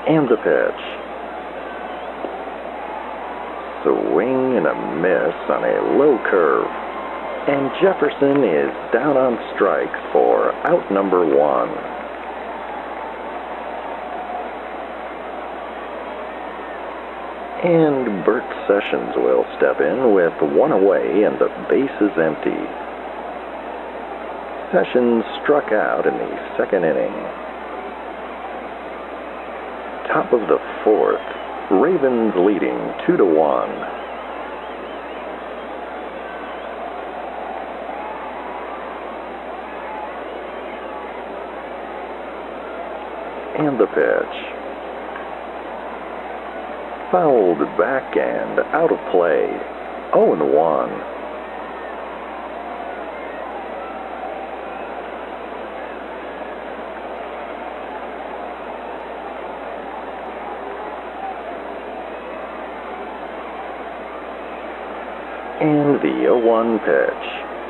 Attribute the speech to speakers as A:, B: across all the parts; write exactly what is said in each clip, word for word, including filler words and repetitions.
A: And the pitch. Swing and a miss on a low curve. And Jefferson is down on strikes for out number one. And Bert Sessions will step in with one away and the base is empty. Sessions struck out in the second inning. Top of the fourth, Ravens leading two to one. And the pitch. Fouled back and out of play. oh and one. And the oh one pitch.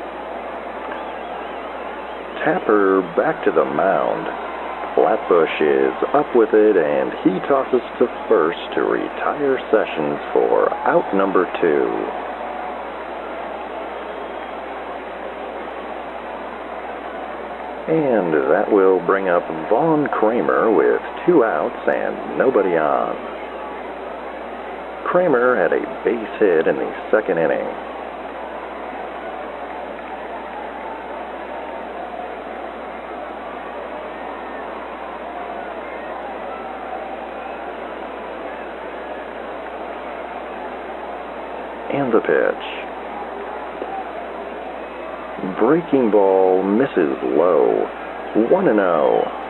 A: Tapper back to the mound. Flatbush is up with it, and he tosses to first to retire Sessions for out number two. And that will bring up Vaughn Kramer with two outs and nobody on. Kramer had a base hit in the second inning. And the pitch. Breaking ball misses low. one and oh.